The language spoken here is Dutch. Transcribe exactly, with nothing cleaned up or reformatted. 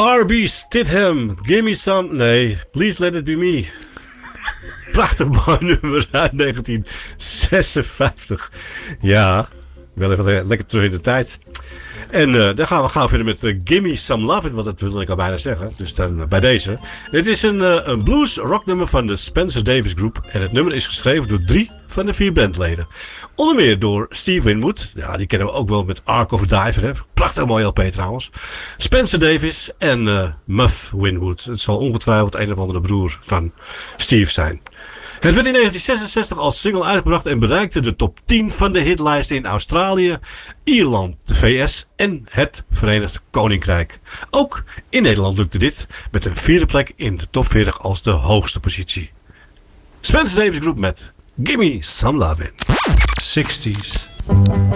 R B Stidham, Gimme Some... Nee, Please Let It Be Me. Prachtig mooi nummer uit negentien zesenvijftig. Ja, wel even lekker terug in de tijd. En uh, dan gaan we gaan verder met uh, Gimme Some Love It, want dat wil ik al bijna zeggen. Dus dan uh, bij deze. Het is een, uh, een blues rock nummer van de Spencer Davis Group. En het nummer is geschreven door drie van de vier bandleden. Onder meer door Steve Winwood. Ja, die kennen we ook wel met Ark of Diver. Hè? Prachtig mooi L P trouwens. Spencer Davis en uh, Muff Winwood. Het zal ongetwijfeld een of andere broer van Steve zijn. Het werd in negentien zesenzestig als single uitgebracht en bereikte de top tien van de hitlijst in Australië, Ierland, de V S en het Verenigd Koninkrijk. Ook in Nederland lukte dit met een vierde plek in de top veertig als de hoogste positie. Spencer Davis Group met Gimme Some Love It. zestig's.